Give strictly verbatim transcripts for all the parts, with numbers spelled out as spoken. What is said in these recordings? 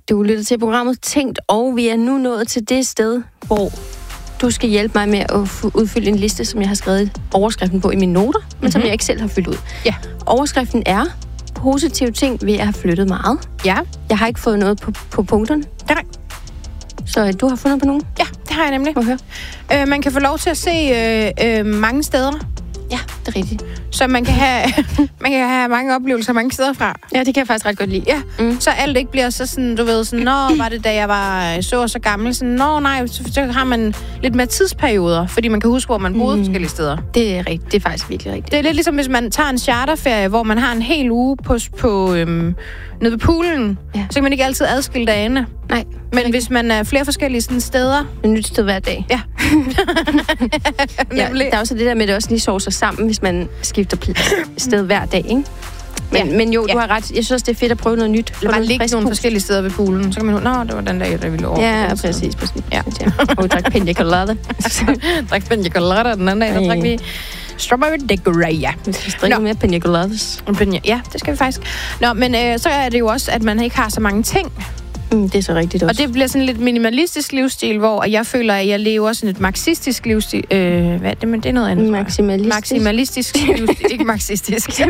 Du lytter til programmet Tænkt, og vi er nu nået til det sted, hvor du skal hjælpe mig med at udfylde en liste, som jeg har skrevet overskriften på i mine noter, men mm-hmm. som jeg ikke selv har fyldt ud. Ja. Overskriften er positive ting ved at have flyttet meget. Ja. Jeg har ikke fået noget på, på punkterne. Nej. Så du har fundet på nogen? Ja, det har jeg nemlig. Må høre. Øh, man kan få lov til at se øh, øh, mange steder. Ja, det er rigtigt. Så man kan have, man kan have mange oplevelser mange steder fra. Ja, det kan jeg faktisk ret godt lide. Ja, mm. så alt ikke bliver så sådan, du ved, sådan, nå, var det da jeg var så og så gammel? Sådan, nå, nej, så, så har man lidt mere tidsperioder, fordi man kan huske, hvor man boede mm. forskellige steder. Det er rigtigt. Det er faktisk virkelig rigtigt. Det er lidt ligesom, hvis man tager en charterferie, hvor man har en hel uge på, på øhm, nede ved poolen, ja. Så kan man ikke altid adskille dagene. Nej. Men hvis man er flere forskellige sådan, steder... Et nyt sted hver dag. Ja. Ja, der er også det der med, at det også lige sover sig sammen, hvis man skifter sted hver dag, ikke? Men, ja. men jo, ja. du har ret. Jeg synes også, det er fedt at prøve noget nyt. Lad bare ligge nogle pus. forskellige steder ved poolen. Så kan man nå, det var den dag, der ville over. Ja, præcis. præcis. Ja. Og drak pina colada. drak pina colada den anden dag, der drak vi strawberry decorator. Vi skal drikke mere pina coladas. Ja, det skal vi faktisk. Nå, men øh, så er det jo også, at man ikke har så mange ting. Mm, det er så rigtigt også. Og det bliver sådan lidt minimalistisk livsstil, hvor jeg føler, at jeg lever sådan et marxistisk livsstil. Øh, hvad er det? Men det er noget andet. Maximalistisk. Maximalistisk livsstil. Ikke marxistisk. det,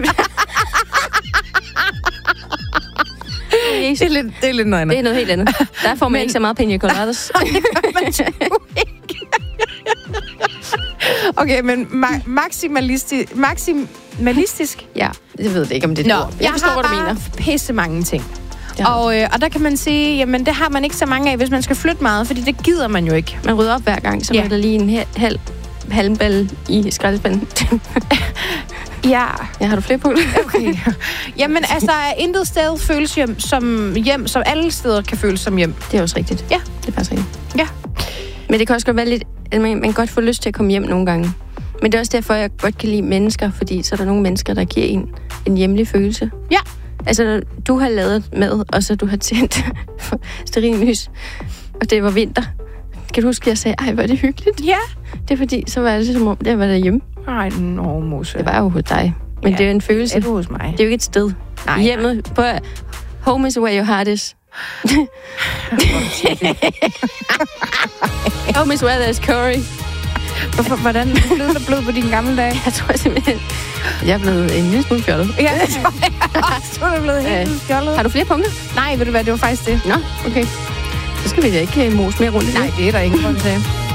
er lidt, det er lidt noget andet. Det er noget helt andet. Der får man Men... ikke så meget pina coladas. Okay, men ma- maximalistisk... Maximalistisk? Ja, det ved jeg ikke, om det er Nå, jeg, jeg forstår, har hvad du mener. pisse mange ting. Og, øh, og der kan man sige, jamen det har man ikke så mange af, hvis man skal flytte meget, fordi det gider man jo ikke. Man rydder op hver gang, så ja. er der lige en halv halmball i skraldespanden. Ja. Ja, har du flere på det? Okay. Jamen altså, intet sted føles hjem som hjem, som alle steder kan føles som hjem. Det er også rigtigt. Ja. Det er faktisk rigtigt. Ja. Men det kan også godt være lidt, at man, man kan godt få lyst til at komme hjem nogle gange. Men det er også derfor, jeg godt kan lide mennesker, fordi så er der nogle mennesker, der giver en en hjemlig følelse. Ja. Altså, du har lavet mad, og så du har tændt stearinlys, og det var vinter. Kan du huske, at jeg sagde, ej, hvor er det hyggeligt? Ja. Det er fordi, så var det som om, det var derhjemme. Ej, nå, Mose. Det var jo hos dig. Men ja, det er jo en følelse. Det er hos mig. Det er jo ikke et sted. Nej, Hjemmet, nej. På home is where your heart is. Home is where there's curry. Hvorfor, hvordan blev du blød på dine gamle dage? Jeg tror simpelthen, jeg er blevet en lille smule fjollet. Ja, det tror jeg også. Du er blevet helt øh, fjollet. Har du flere punkter? Nej, ved du hvad, det var faktisk det. Nå, okay. Så skal vi da ikke mose mere rundt i det. Nej, det er der ingen grund til.